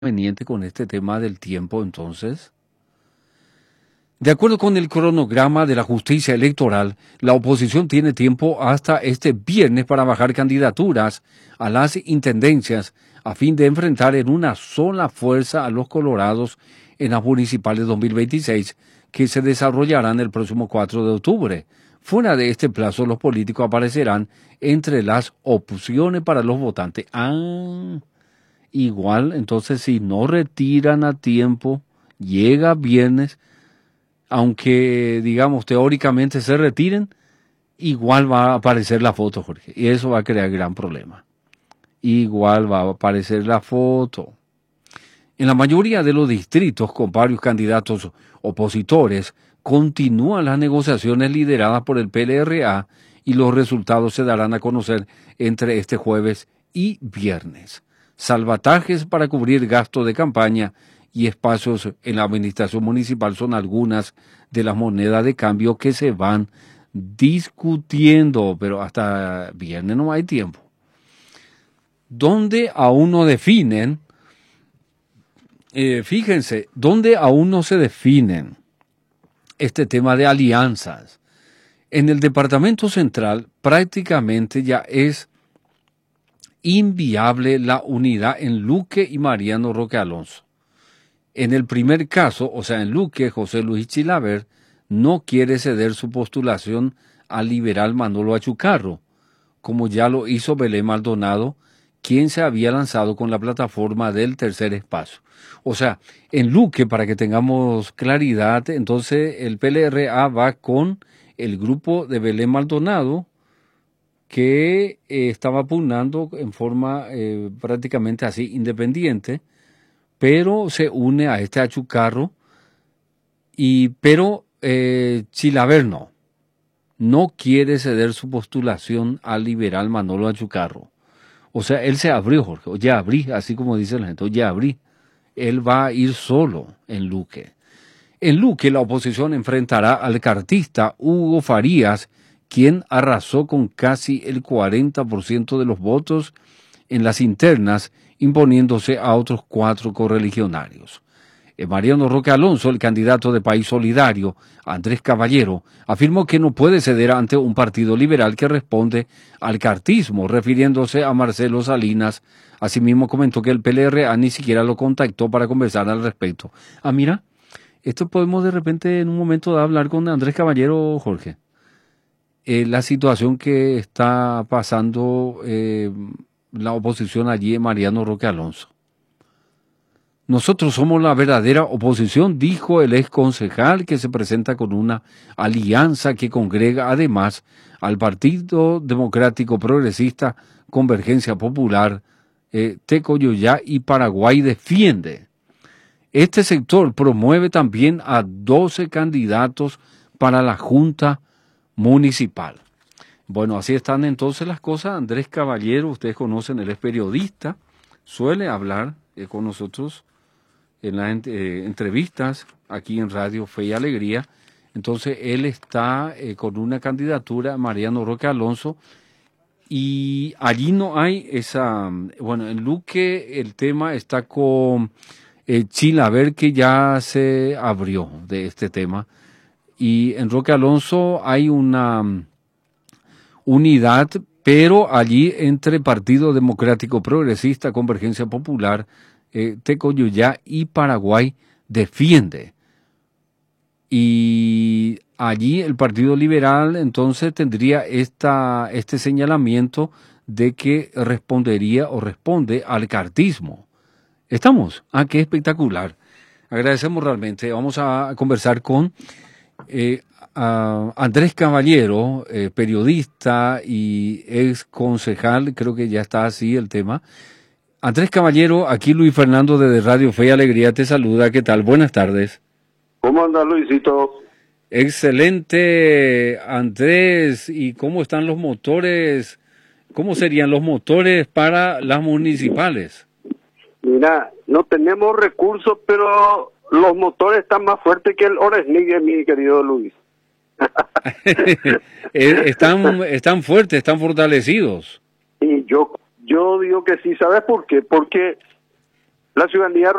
conveniente con este tema del tiempo, entonces. De acuerdo con el cronograma de la justicia electoral, la oposición tiene tiempo hasta este viernes para bajar candidaturas a las intendencias a fin de enfrentar en una sola fuerza a los colorados en las municipales 2026 que se desarrollarán el próximo 4 de octubre. Fuera de este plazo, los políticos aparecerán entre las opciones para los votantes. Igual, entonces, si no retiran a tiempo, llega viernes, aunque, digamos, teóricamente se retiren, igual va a aparecer la foto, Jorge, y eso va a crear gran problema. Igual va a aparecer la foto. En la mayoría de los distritos con varios candidatos opositores, continúan las negociaciones lideradas por el PLRA y los resultados se darán a conocer entre este jueves y viernes. Salvatajes para cubrir gastos de campaña y espacios en la administración municipal son algunas de las monedas de cambio que se van discutiendo, pero hasta viernes no hay tiempo. Donde aún no definen, fíjense, donde aún no se definen este tema de alianzas. En el Departamento Central prácticamente ya es inviable la unidad en Luque y Mariano Roque Alonso. En el primer caso, o sea, en Luque, José Luis Chilaver no quiere ceder su postulación al liberal Manolo Achucarro, como ya lo hizo Belén Maldonado, quien se había lanzado con la plataforma del tercer espacio. O sea, en Luque, para que tengamos claridad, entonces el PLRA va con el grupo de Belén Maldonado, que estaba pugnando en forma prácticamente así independiente, pero se une a este Achucarro, pero Chilaver no quiere ceder su postulación al liberal Manolo Achucarro. O sea, él se abrió, Jorge, o ya abrí, así como dice la gente, ya abrí. Él va a ir solo en Luque. En Luque la oposición enfrentará al cartista Hugo Farías, quien arrasó con casi el 40% de los votos en las internas, imponiéndose a otros 4 correligionarios. Mariano Roque Alonso, el candidato de País Solidario, Andrés Caballero, afirmó que no puede ceder ante un partido liberal que responde al cartismo, refiriéndose a Marcelo Salinas. Asimismo comentó que el PLRA ni siquiera lo contactó para conversar al respecto. Mira, esto podemos de repente en un momento de hablar con Andrés Caballero, Jorge. La situación que está pasando la oposición allí en Mariano Roque Alonso. Nosotros somos la verdadera oposición, dijo el ex concejal, que se presenta con una alianza que congrega además al Partido Democrático Progresista, Convergencia Popular, Tecoyoyá y Paraguay Defiende. Este sector promueve también a 12 candidatos para la Junta Municipal. Bueno, así están entonces las cosas. Andrés Caballero, ustedes conocen, él es periodista, suele hablar con nosotros en las entrevistas aquí en Radio Fe y Alegría. Entonces él está con una candidatura, Mariano Roque Alonso, y allí no hay esa, bueno, en Luque el tema está con Chilaver, que ya se abrió de este tema, y en Roque Alonso hay una unidad, pero allí entre Partido Democrático Progresista, Convergencia Popular, Tecoyuyá y Paraguay Defiende. Y allí el Partido Liberal entonces tendría este señalamiento de que respondería o responde al cartismo. ¿Estamos? Qué espectacular. Agradecemos realmente. Vamos a conversar con a Andrés Caballero, periodista y ex concejal, creo que ya está así el tema. Andrés Caballero, aquí Luis Fernando desde Radio Fe y Alegría te saluda. ¿Qué tal? Buenas tardes. ¿Cómo anda, Luisito? Excelente, Andrés. ¿Y cómo están los motores? ¿Cómo serían los motores para las municipales? Mira, no tenemos recursos, pero los motores están más fuertes que el Oresnigue, mi querido Luis. Están fuertes, están fortalecidos. Y yo digo que sí, ¿sabes por qué? Porque La ciudadanía